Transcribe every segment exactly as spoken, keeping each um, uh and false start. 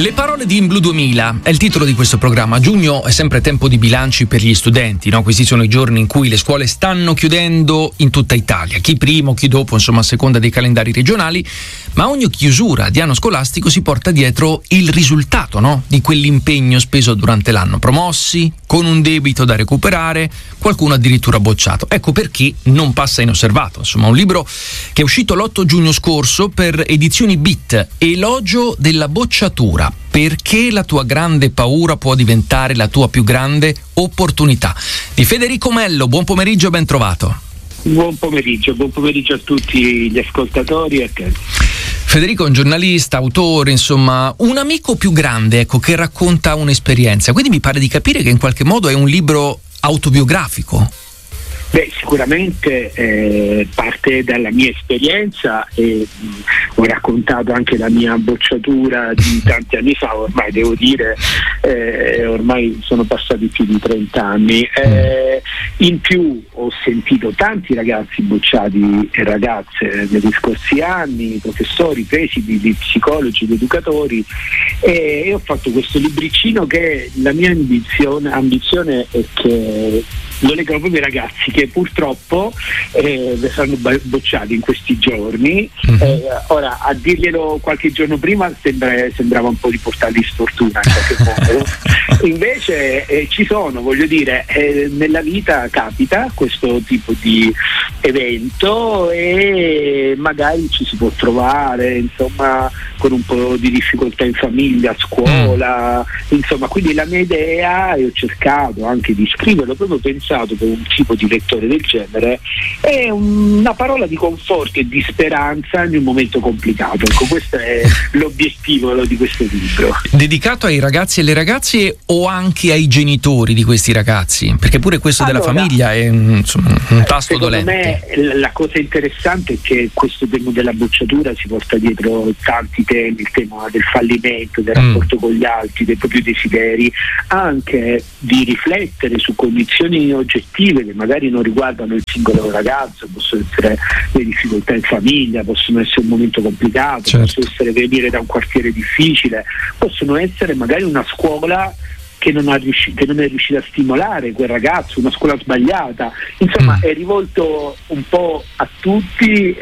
Le parole di InBlu duemila è il titolo di questo programma. Giugno è sempre tempo di bilanci per gli studenti, no? Questi sono i giorni in cui le scuole stanno chiudendo in tutta Italia, chi primo, chi dopo, insomma a seconda dei calendari regionali, ma ogni chiusura di anno scolastico si porta dietro il risultato, no? Di quell'impegno speso durante l'anno, promossi, con un debito da recuperare, qualcuno addirittura bocciato. Ecco perché non passa inosservato, insomma un libro che è uscito l'otto giugno scorso per Edizioni Bit, Elogio della bocciatura. Perché la tua grande paura può diventare la tua più grande opportunità, di Federico Mello. Buon pomeriggio e ben trovato. Buon pomeriggio, buon pomeriggio a tutti gli ascoltatori e a te. Federico è un giornalista, autore, insomma un amico più grande, ecco, che racconta un'esperienza, quindi mi pare di capire che in qualche modo è un libro autobiografico. Beh, sicuramente eh, parte dalla mia esperienza e mh, ho raccontato anche la mia bocciatura di tanti anni fa, ormai devo dire, eh, ormai sono passati più di trenta anni. Eh, in più ho sentito tanti ragazzi bocciati e ragazze negli scorsi anni, professori, presidi, di psicologi, di educatori, e, e ho fatto questo libricino che la mia ambizione, ambizione è che lo legano proprio i ragazzi che purtroppo eh, saranno bocciati in questi giorni. Mm-hmm. Eh, ora, a dirglielo qualche giorno prima sembra, sembrava un po' di portarli sfortuna in qualche modo. Invece eh, ci sono, voglio dire, eh, nella vita capita questo tipo di evento e magari ci si può trovare, insomma, con un po' di difficoltà in famiglia, a scuola, mm. insomma, quindi la mia idea, e ho cercato anche di scriverlo proprio pensando per un tipo di lettore del genere, è una parola di conforto e di speranza in un momento complicato. Ecco, questo è l'obiettivo di questo libro. Dedicato ai ragazzi e alle ragazze o anche ai genitori di questi ragazzi? Perché pure questo allora, della famiglia è insomma, un tasto dolente. Secondo me la cosa interessante è che questo tema della bocciatura si porta dietro tanti temi, il tema del fallimento, del mm. rapporto con gli altri, dei propri desideri, anche di riflettere su condizioni oggettive che magari non riguardano il singolo ragazzo, possono essere le difficoltà in famiglia, possono essere un momento complicato, certo. possono essere venire da un quartiere difficile, possono essere magari una scuola che non, ha riusci- che non è riuscita a stimolare quel ragazzo, una scuola sbagliata, insomma mm. è rivolto un po' a tutti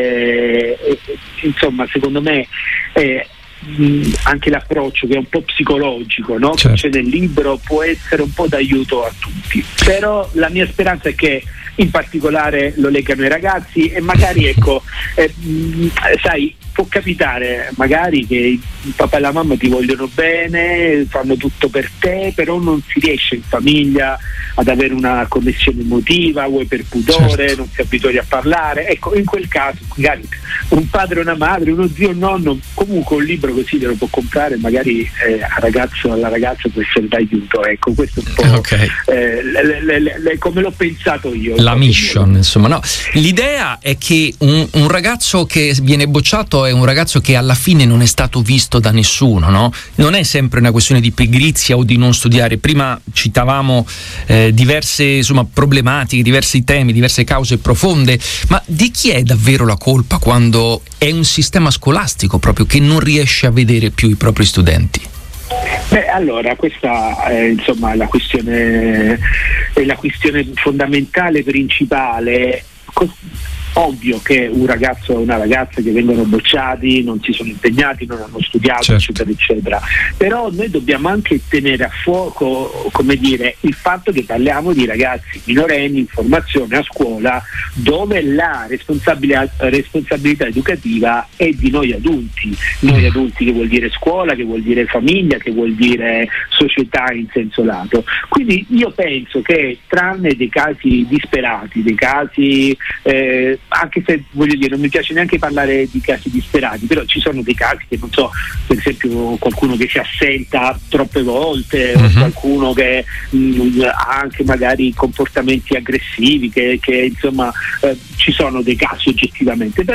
e, e, insomma secondo me eh, anche l'approccio che è un po' psicologico, no? Certo. Che c'è nel libro può essere un po' d'aiuto a tutti, però la mia speranza è che in particolare lo leggano i ragazzi e magari ecco eh, mh, sai, può capitare magari che il papà e la mamma ti vogliono bene, fanno tutto per te, però non si riesce in famiglia ad avere una connessione emotiva, vuoi per pudore, certo. non si abituati a parlare, ecco in quel caso magari un padre, una madre, uno zio, un nonno, comunque un libro così te lo può comprare, magari eh, al ragazzo, alla ragazza può essere d'aiuto, ecco questo è un po' okay. eh, le, le, le, le, come l'ho pensato io. La mission, insomma, no. L'idea è che un, un ragazzo che viene bocciato è un ragazzo che alla fine non è stato visto da nessuno, no? Non è sempre una questione di pigrizia o di non studiare. Prima citavamo eh, diverse insomma problematiche, diversi temi, diverse cause profonde, ma di chi è davvero la colpa quando è un sistema scolastico proprio che non riesce a vedere più i propri studenti? Beh, allora questa è insomma la questione è la questione fondamentale, principale. Ovvio che un ragazzo o una ragazza che vengono bocciati non si sono impegnati, non hanno studiato, certo. eccetera eccetera, però noi dobbiamo anche tenere a fuoco, come dire, il fatto che parliamo di ragazzi minorenni in formazione a scuola, dove la responsabilità, responsabilità educativa è di noi adulti, noi adulti che vuol dire scuola, che vuol dire famiglia, che vuol dire società in senso lato. Quindi io penso che tranne dei casi disperati, dei casi eh, anche se voglio dire non mi piace neanche parlare di casi disperati, però ci sono dei casi che non so, per esempio qualcuno che si assenta troppe volte, uh-huh. o qualcuno che mh, ha anche magari comportamenti aggressivi, che, che insomma eh, ci sono dei casi oggettivamente, però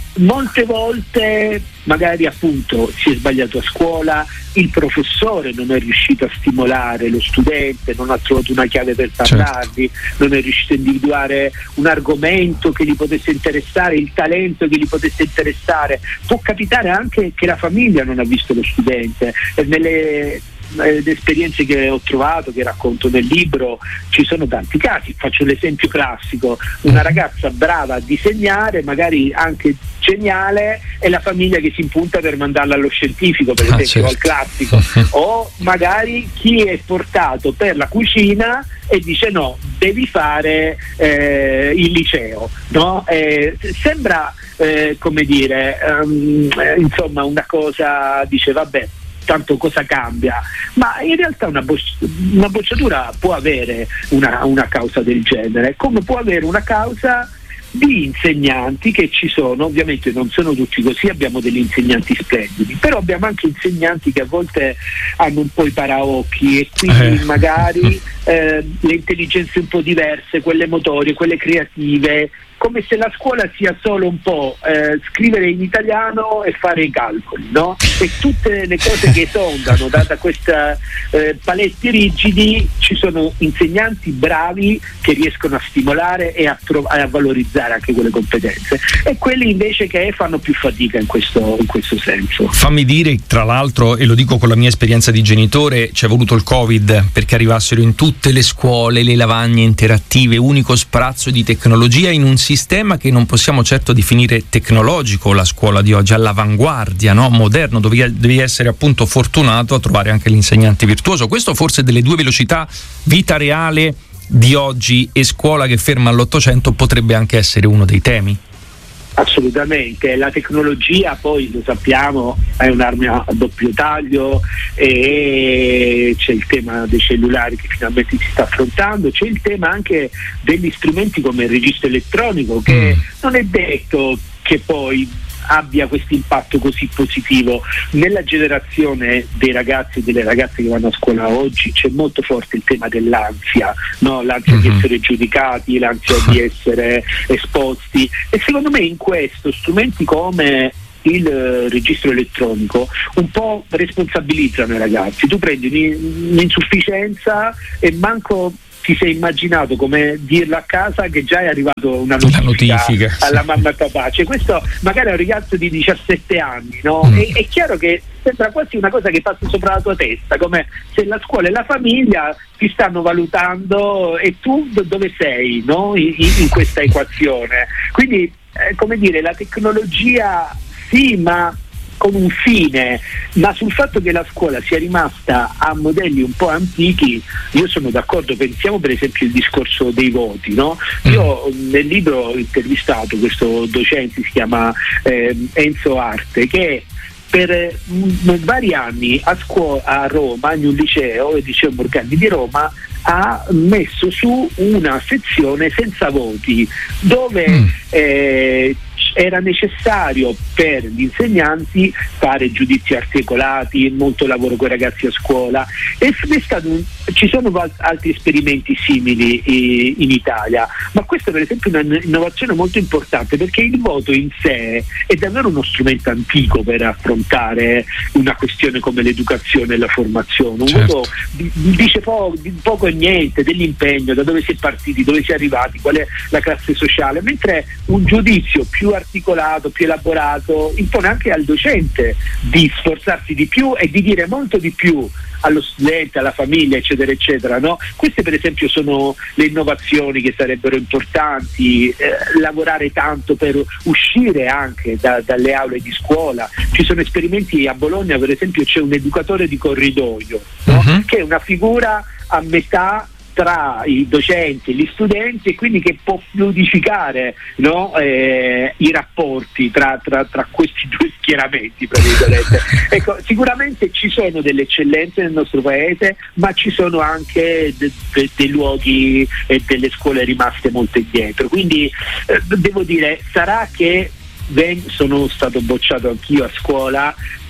molte volte magari appunto si è sbagliato a scuola, il professore non è riuscito a stimolare lo studente, non ha trovato una chiave per parlargli, certo. non è riuscito a individuare un argomento che gli potesse interessare, il talento che gli potesse interessare. Può capitare anche che la famiglia non ha visto lo studente, e nelle le esperienze che ho trovato, che racconto nel libro, ci sono tanti casi. Faccio l'esempio classico: una ragazza brava a disegnare, magari anche geniale, e la famiglia che si impunta per mandarla allo scientifico, per esempio, ah, certo. al classico. O magari chi è portato per la cucina e dice no, devi fare eh, il liceo, no? Eh, sembra eh, come dire um, eh, insomma una cosa, dice vabbè, tanto cosa cambia, ma in realtà una, bocci- una bocciatura può avere una, una causa del genere, come può avere una causa di insegnanti che ci sono. Ovviamente non sono tutti così, abbiamo degli insegnanti splendidi, però abbiamo anche insegnanti che a volte hanno un po' i paraocchi, e quindi eh. magari eh, le intelligenze un po' diverse, quelle motorie, quelle creative, come se la scuola sia solo un po' eh, scrivere in italiano e fare i calcoli, no? E tutte le cose che esondano da, da questi eh, paletti rigidi. Ci sono insegnanti bravi che riescono a stimolare e a, tro- a valorizzare anche quelle competenze, e quelli invece che fanno più fatica in questo, in questo senso. Fammi dire, tra l'altro, e lo dico con la mia esperienza di genitore, ci è voluto il Covid perché arrivassero in tutte le scuole le lavagne interattive, unico sprazzo di tecnologia in un sistema che non possiamo certo definire tecnologico. La scuola di oggi all'avanguardia, no? Moderno, devi, devi essere appunto fortunato a trovare anche l'insegnante virtuoso. Questo forse delle due velocità, vita reale di oggi e scuola che ferma all'Ottocento, potrebbe anche essere uno dei temi. Assolutamente, la tecnologia poi lo sappiamo è un'arma a doppio taglio, e c'è il tema dei cellulari che finalmente si sta affrontando, c'è il tema anche degli strumenti come il registro elettronico, che mm. non è detto che poi abbia questo impatto così positivo. Nella generazione dei ragazzi e delle ragazze che vanno a scuola oggi c'è molto forte il tema dell'ansia, no? L'ansia mm-hmm. di essere giudicati, l'ansia di essere esposti, e secondo me in questo strumenti come il uh, registro elettronico un po' responsabilizzano i ragazzi. Tu prendi un'insufficienza e manco ti sei immaginato come dirlo a casa che già è arrivato una notifica, notifica alla sì. mamma e papà. Cioè, questo magari è un ragazzo di diciassette anni, no? Mm. E, è chiaro che sembra quasi una cosa che passa sopra la tua testa, come se la scuola e la famiglia ti stanno valutando e tu dove sei, no? in, in questa equazione. Quindi eh, come dire, la tecnologia sì, ma con un fine, ma sul fatto che la scuola sia rimasta a modelli un po' antichi io sono d'accordo. Pensiamo per esempio al discorso dei voti, no? Io nel libro ho intervistato questo docente, si chiama eh, Enzo Arte, che per mh, vari anni a scuola a Roma, in un liceo, il liceo Morgagni di Roma, ha messo su una sezione senza voti, dove mm. eh, era necessario per gli insegnanti fare giudizi articolati, molto lavoro con i ragazzi a scuola, e è stato un, ci sono altri esperimenti simili eh, in Italia, ma questa per esempio è un'innovazione molto importante, perché il voto in sé è davvero uno strumento antico per affrontare una questione come l'educazione e la formazione. Un certo. voto dice po- poco e niente dell'impegno, da dove si è partiti, dove si è arrivati, qual è la classe sociale, mentre un giudizio più articolato, più elaborato, impone anche al docente di sforzarsi di più e di dire molto di più allo studente, alla famiglia, eccetera eccetera, no? Queste per esempio sono le innovazioni che sarebbero importanti, eh, lavorare tanto per uscire anche da, dalle aule di scuola. Ci sono esperimenti a Bologna, per esempio c'è un educatore di corridoio, no? uh-huh. che è una figura a metà tra i docenti e gli studenti, e quindi che può fluidificare, no? eh, i rapporti tra, tra, tra questi due schieramenti, tra virgolette. Ecco, sicuramente ci sono delle eccellenze nel nostro paese, ma ci sono anche de, de, dei luoghi e delle scuole rimaste molto indietro. Quindi eh, devo dire, sarà che ben, sono stato bocciato anch'io a scuola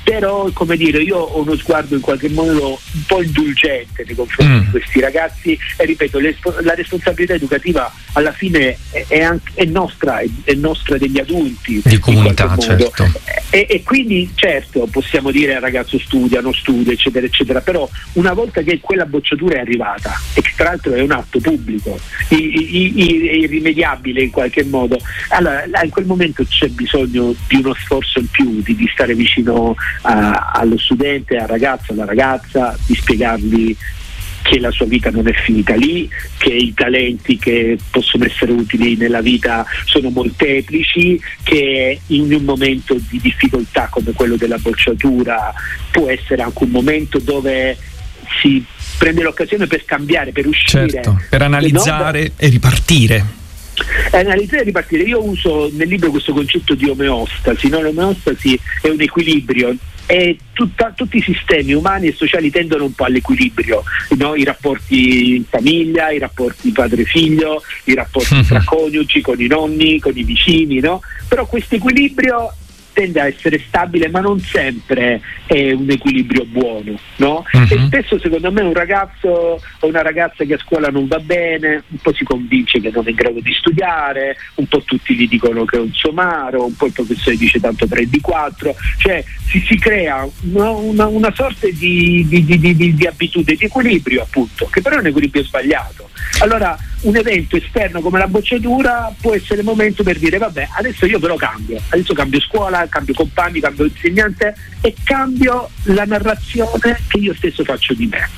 però come dire, io ho uno sguardo in qualche modo un po' indulgente nei confronti mm. di questi ragazzi, e ripeto, la responsabilità educativa alla fine è, è, anche, è nostra, è, è nostra degli adulti di comunità, certo. e, e quindi certo possiamo dire al ragazzo studia, non studia, eccetera eccetera, però una volta che quella bocciatura è arrivata, e che tra l'altro è un atto pubblico, i, i, i, è irrimediabile in qualche modo, allora in quel momento c'è bisogno di uno sforzo in più, di, di stare vicino a, allo studente, al ragazzo, alla ragazza, di spiegargli che la sua vita non è finita lì, che i talenti che possono essere utili nella vita sono molteplici, che in un momento di difficoltà come quello della bocciatura può essere anche un momento dove si prende l'occasione per scambiare, per uscire, certo, per analizzare, no? e ripartire. Analizzare e ripartire. Io uso nel libro questo concetto di omeostasi, no? L'omeostasi è un equilibrio, e tutta, tutti i sistemi umani e sociali tendono un po' all'equilibrio, no? I rapporti in famiglia, i rapporti padre-figlio, i rapporti mm-hmm. tra coniugi, con i nonni, con i vicini, no? Però questo equilibrio tende a essere stabile, ma non sempre è un equilibrio buono, no? Uh-huh. E spesso secondo me un ragazzo o una ragazza che a scuola non va bene, un po' si convince che non è in grado di studiare, un po' tutti gli dicono che è un somaro, un po' il professore dice tanto tre di quattro, cioè si, si crea una, una, una sorta di, di, di, di, di abitudine, di equilibrio appunto, che però è un equilibrio sbagliato. Allora un evento esterno come la bocciatura può essere il momento per dire vabbè, adesso io però cambio, adesso cambio scuola, cambio compagni, cambio insegnante e cambio la narrazione che io stesso faccio di me.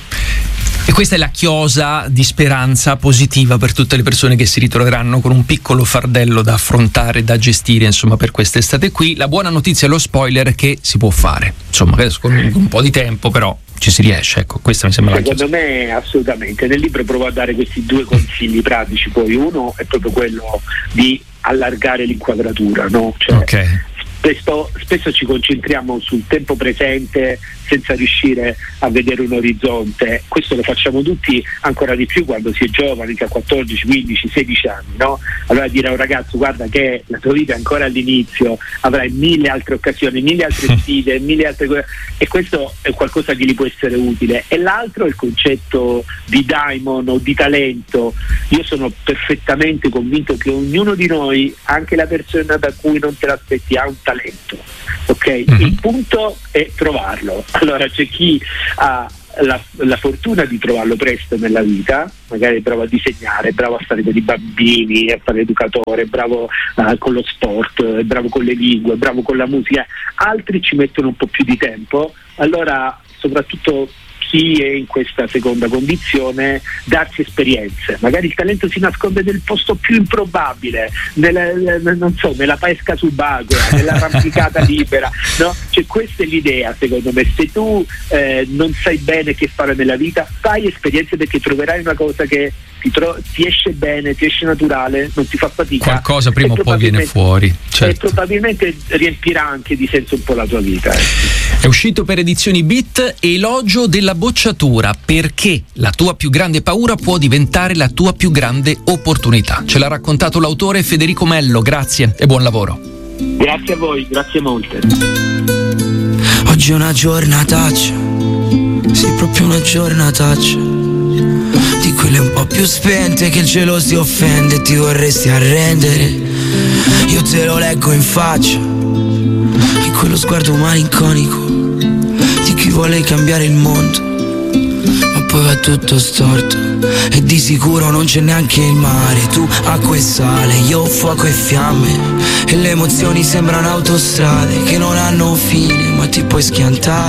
E questa è la chiosa di speranza positiva per tutte le persone che si ritroveranno con un piccolo fardello da affrontare, da gestire, insomma, per quest'estate qui. La buona notizia e lo spoiler è che si può fare, insomma, con un po' di tempo però ci si riesce, ecco, questa mi sembra secondo la chiosa. Me assolutamente, nel libro provo a dare questi due consigli pratici, poi uno è proprio quello di allargare l'inquadratura, no? Cioè, okay. Spesso, spesso ci concentriamo sul tempo presente senza riuscire a vedere un orizzonte. Questo lo facciamo tutti ancora di più quando si è giovani, che ha quattordici, quindici, sedici anni, no? Allora dire a un ragazzo guarda che la tua vita è ancora all'inizio, avrai mille altre occasioni, mille altre sfide, mille altre cose, e questo è qualcosa che gli può essere utile. E l'altro è il concetto di daimon o di talento. Io sono perfettamente convinto che ognuno di noi, anche la persona da cui non te l'aspetti, ha un talento, ok? Mm-hmm. Il punto è trovarlo. Allora c'è chi ha la, la fortuna di trovarlo presto nella vita, magari è bravo a disegnare, è bravo a stare con i bambini, a fare educatore, è bravo uh, con lo sport, è bravo con le lingue, è bravo con la musica. Altri ci mettono un po' più di tempo. Allora soprattutto chi è in questa seconda condizione, darsi esperienze. Magari il talento si nasconde nel posto più improbabile, nella, non so, nella pesca subacquea, nell'arrampicata libera, no? Cioè questa è l'idea, secondo me. Se tu eh, non sai bene che fare nella vita, fai esperienze, perché troverai una cosa che ti, tro- ti esce bene, ti esce naturale, non ti fa fatica. Qualcosa prima o poi viene fuori, certo. E probabilmente riempirà anche di senso un po' la tua vita. Eh. È uscito per Edizioni Beat Elogio della bocciatura, perché la tua più grande paura può diventare la tua più grande opportunità. Ce l'ha raccontato l'autore Federico Mello, grazie e buon lavoro. Grazie a voi, grazie molte. Oggi è una giornataccia, sì, proprio una giornataccia, di quelle un po' più spente che il cielo si offende e ti vorresti arrendere. Io te lo leggo in faccia, in quello sguardo malinconico di chi vuole cambiare il mondo, ma poi va tutto storto e di sicuro non c'è neanche il mare. Tu acqua e sale, io fuoco e fiamme, e le emozioni sembrano autostrade che non hanno fine, ma ti puoi schiantare.